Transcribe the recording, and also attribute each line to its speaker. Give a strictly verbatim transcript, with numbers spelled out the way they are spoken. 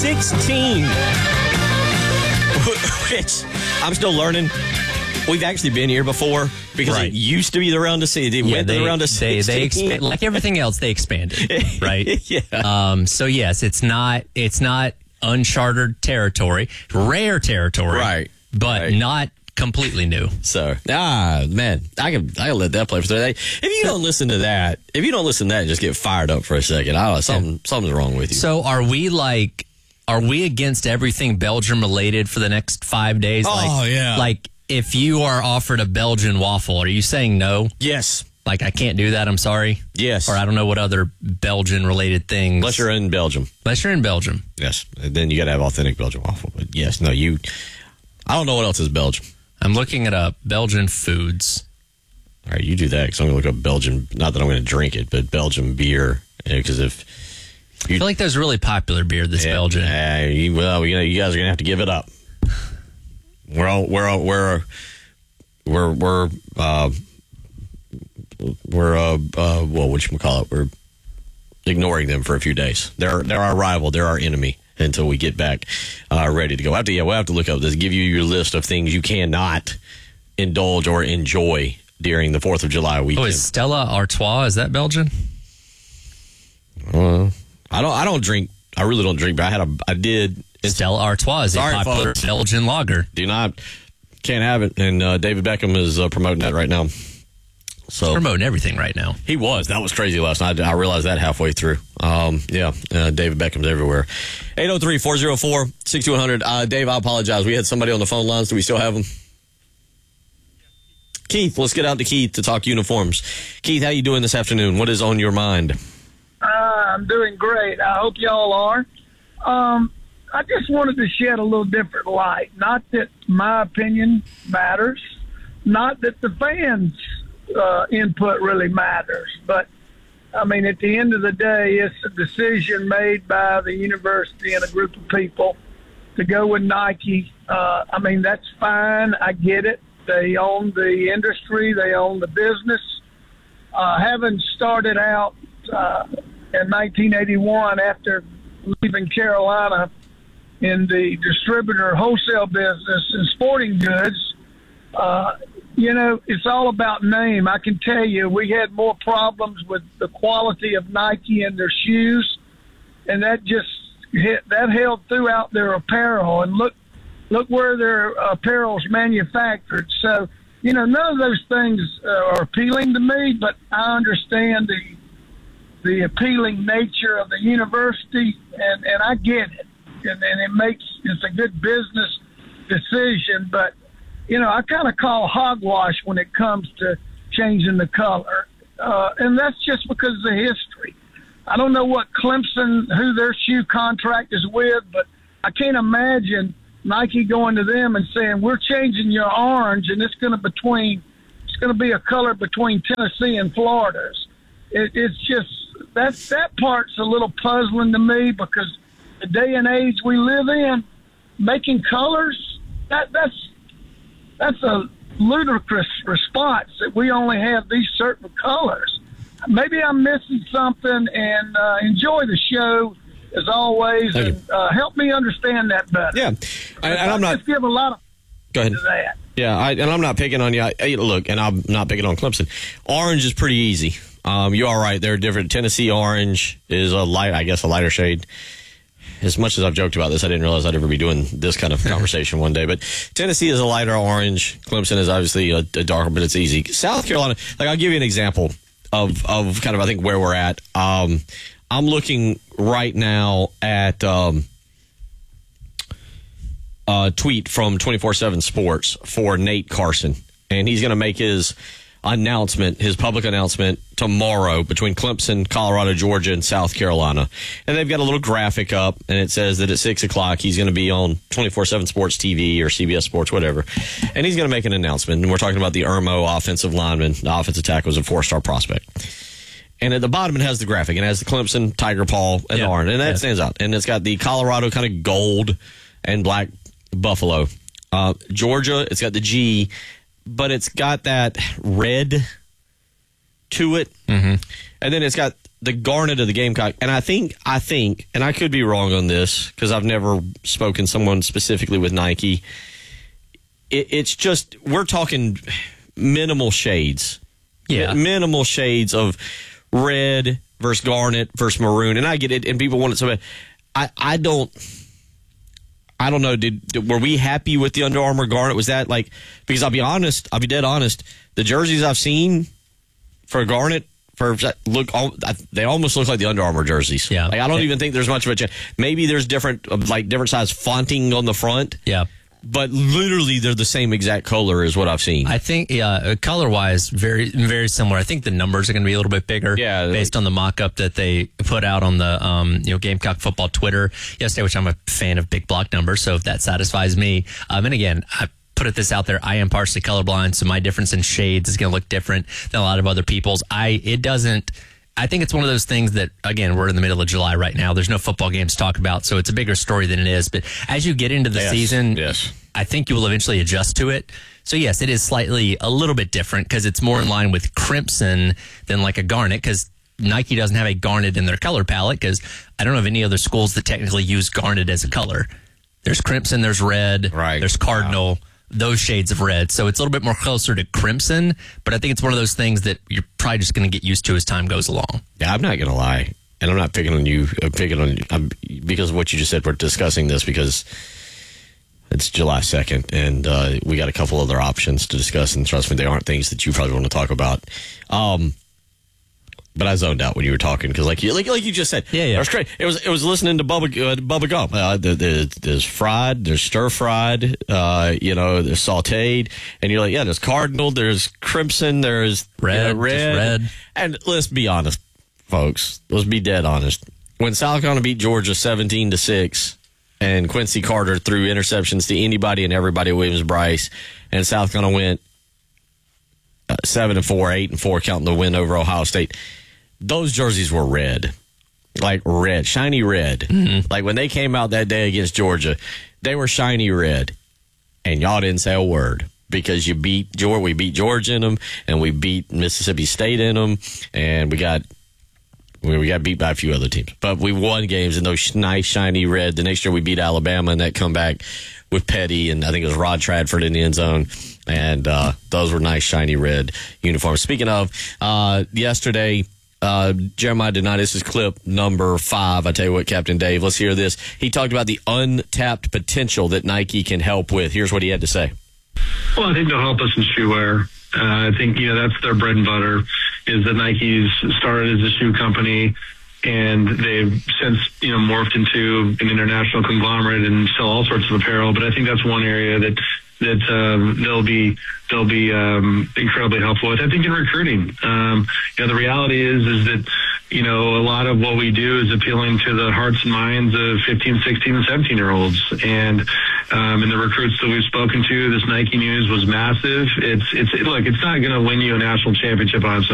Speaker 1: sixteen. Which I'm still learning. We've actually been here before because
Speaker 2: right.
Speaker 1: it used to be the round of sixteen. It
Speaker 2: yeah,
Speaker 1: went
Speaker 2: they,
Speaker 1: to the round of
Speaker 2: they,
Speaker 1: sixteen.
Speaker 2: they expand, like everything else, they expanded, right?
Speaker 1: yeah.
Speaker 2: Um, so yes, it's not it's not uncharted territory, rare territory,
Speaker 1: right?
Speaker 2: But
Speaker 1: right.
Speaker 2: not completely new.
Speaker 1: So ah man, I can I can let that play for today. If you don't listen to that, if you don't listen to that, and just get fired up for a second. I don't know, something yeah. something's wrong with you.
Speaker 2: So are we like? Are we against everything Belgium related for the next five days?
Speaker 1: Oh,
Speaker 2: like,
Speaker 1: yeah.
Speaker 2: Like, if you are offered a Belgian waffle, are you saying no?
Speaker 1: Yes.
Speaker 2: Like, I can't do that, I'm sorry?
Speaker 1: Yes.
Speaker 2: Or I don't know what other Belgian related things.
Speaker 1: Unless you're in Belgium.
Speaker 2: Unless you're in Belgium.
Speaker 1: Yes. And then you got to have authentic Belgian waffle. But yes, no, you. I don't know what else is Belgium.
Speaker 2: I'm looking it up. Belgian foods.
Speaker 1: All right, you do that because I'm going to look up Belgian. Not that I'm going to drink it, but Belgian beer. Because if.
Speaker 2: I feel like there's a really popular beer that's
Speaker 1: yeah,
Speaker 2: Belgian.
Speaker 1: Uh, you, well, you, know, you guys are gonna have to give it up. We're all, we're all, we're we're we're uh, we're uh, uh well, what you call it? We're ignoring them for a few days. They're they're our rival. They're our enemy until we get back uh, ready to go. I have to, yeah, we'll have to look up this. Give you your list of things you cannot indulge or enjoy during the Fourth of July weekend.
Speaker 2: Oh, is Stella Artois? Is that Belgian?
Speaker 1: Uh, I don't. I don't drink. I really don't drink. But I had a. I did.
Speaker 2: Stella Artois is
Speaker 1: Sorry,
Speaker 2: a popular
Speaker 1: folks.
Speaker 2: Belgian lager.
Speaker 1: Do not. Can't have it. And uh, David Beckham is uh, promoting that right now. So
Speaker 2: He's promoting everything right now.
Speaker 1: He was. That was crazy last night. I realized that halfway through. Um, yeah, uh, David Beckham's everywhere. eight oh three, four oh four, six two one hundred. Uh, Dave, I apologize. We had somebody on the phone lines. Do we still have them? Keith, let's get out to Keith to talk uniforms. Keith, how you doing this afternoon? What is on your mind?
Speaker 3: Uh, I'm doing great. I hope y'all are. Um, I just wanted to shed a little different light. Not that my opinion matters. Not that the fans' uh, input really matters. But, I mean, at the end of the day, it's a decision made by the university and a group of people to go with Nike. Uh, I mean, that's fine. I get it. They own the industry. They own the business. Uh, having started out uh, in nineteen eighty-one after leaving Carolina in the distributor wholesale business in sporting goods, uh, you know, it's all about name. I can tell you we had more problems with the quality of Nike and their shoes, and that just hit, that held throughout their apparel. And look, look where their apparel's manufactured. So, you know, none of those things uh, are appealing to me, but I understand the the appealing nature of the university, and, and I get it. And, and it makes, it's a good business decision, but, you know, I kind of call hogwash when it comes to changing the color. Uh, and that's just because of the history. I don't know what Clemson, who their shoe contract is with, but I can't imagine Nike going to them and saying, we're changing your orange, and it's going to between, it's going to be a color between Tennessee and Florida's. It, it's just, that, that part's a little puzzling to me, because the day and age we live in, making colors, that, that's, that's a ludicrous response that we only have these certain colors. Maybe I'm missing something, and uh, enjoy the show as always,
Speaker 1: Thank
Speaker 3: and uh, help me understand that better.
Speaker 1: Yeah, and, and I'm not.
Speaker 3: Just give a lot of
Speaker 1: Go ahead.
Speaker 3: to that.
Speaker 1: Yeah, I, and I'm not picking on you. I, I- look, and I'm not picking on Clemson. Orange is pretty easy. Um, you are right. They're different. Tennessee orange is a light, I guess, a lighter shade. As much as I've joked about this, I didn't realize I'd ever be doing this kind of conversation one day. But Tennessee is a lighter orange. Clemson is obviously a, a darker, but it's easy. South Carolina, like I'll give you an example of of kind of I think where we're at. Um, I'm looking right now at um, a tweet from twenty-four seven Sports for Nate Carson, and he's going to make his announcement, his public announcement tomorrow between Clemson, Colorado, Georgia, and South Carolina. And they've got a little graphic up, and it says that at six o'clock he's going to be on twenty-four seven Sports T V or C B S Sports, whatever. And he's going to make an announcement. And we're talking about the Irmo offensive lineman. The offensive tackle is a four-star prospect. And at the bottom, it has the graphic. It has the Clemson, Tiger Paw, and
Speaker 2: Yeah.
Speaker 1: orange. And that
Speaker 2: Yeah.
Speaker 1: stands out. And it's got the Colorado kind of gold and black buffalo. Uh, Georgia, it's got the G, but it's got that red to it.
Speaker 2: Mm-hmm.
Speaker 1: And then it's got the garnet of the Gamecock, and I think, I think, and I could be wrong on this because I've never spoken to someone specifically with Nike. It, it's just, we're talking minimal shades.
Speaker 2: Yeah.
Speaker 1: Minimal shades of red versus garnet versus maroon. And I get it, and people want it so bad. I, I don't, I don't know, did, did were we happy with the Under Armour garnet? Was that like, because I'll be honest, I'll be dead honest, the jerseys I've seen for garnet, For look, they almost look like the Under Armour jerseys.
Speaker 2: Yeah,
Speaker 1: like, I don't even think there's much of a change. Maybe there's different, like different size fonting on the front.
Speaker 2: Yeah,
Speaker 1: but literally they're the same exact color as what I've seen.
Speaker 2: I think, yeah, color wise, very very similar. I think the numbers are going to be a little bit bigger.
Speaker 1: Yeah,
Speaker 2: based on the mock up that they put out on the um, you know Gamecock football Twitter yesterday, which I'm a fan of big block numbers, so if that satisfies me. Um, and again, I put this out there. I am partially colorblind, so my difference in shades is going to look different than a lot of other people's. I it doesn't. I think it's one of those things that, again, we're in the middle of July right now. There's no football games to talk about, so it's a bigger story than it is. But as you get into the
Speaker 1: yes,
Speaker 2: season,
Speaker 1: yes.
Speaker 2: I think you will eventually adjust to it. So yes, it is slightly a little bit different because it's more in line with crimson than like a garnet, because Nike doesn't have a garnet in their color palette, because I don't know of any other schools that technically use garnet as a color. There's crimson, there's red,
Speaker 1: right.
Speaker 2: there's cardinal. Wow. Those shades of red. So it's a little bit more closer to crimson, but I think it's one of those things that you're probably just going to get used to as time goes along.
Speaker 1: Yeah, I'm not going to lie. And I'm not picking on you. I'm picking on you I'm, because of what you just said. We're discussing this because it's July second, and uh, we got a couple other options to discuss. And trust me, they aren't things that you probably want to talk about. Um, But I zoned out when you were talking because, like you, like, like you just said,
Speaker 2: yeah, yeah,
Speaker 1: it was great. It was, it was listening to Bubba, uh, Bubba Gump. Uh, there, there, there's fried, there's stir fried, uh, you know, there's sautéed, and you're like, yeah, there's cardinal, there's crimson, there's
Speaker 2: red,
Speaker 1: you know, red,
Speaker 2: red.
Speaker 1: And let's be honest, folks. Let's be dead honest. When South Carolina beat Georgia seventeen to six, and Quincy Carter threw interceptions to anybody and everybody, Williams-Brice, and South Carolina went uh, seven and four, eight and four, counting the win over Ohio State. Those jerseys were red, like red, shiny red. Mm-hmm. Like when they came out that day against Georgia, they were shiny red, and y'all didn't say a word because you beat Georgia. We beat Georgia in them, and we beat Mississippi State in them, and we got we got beat by a few other teams, but we won games in those nice shiny red. The next year we beat Alabama in that comeback with Petty, and I think it was Rod Tradford in the end zone. And uh, those were nice shiny red uniforms. Speaking of, uh, yesterday. Uh, Jeremiah denied this is clip number five. I tell you what, Captain Dave, let's hear this. He talked about the untapped potential that Nike can help with. Here's what he had to say.
Speaker 4: Well, I think they'll help us in shoe wear. Uh, I think, you know, that's their bread and butter, is that Nike's started as a shoe company, and they've since, you know, morphed into an international conglomerate and sell all sorts of apparel. But I think that's one area that that um, they'll be they'll be um, incredibly helpful with. I think in recruiting, um, you know, the reality is is that, you know, a lot of what we do is appealing to the hearts and minds of fifteen, sixteen, and seventeen year olds. And um, in the recruits that we've spoken to, this Nike news was massive. It's it's it, look, it's not going to win you a national championship on its own.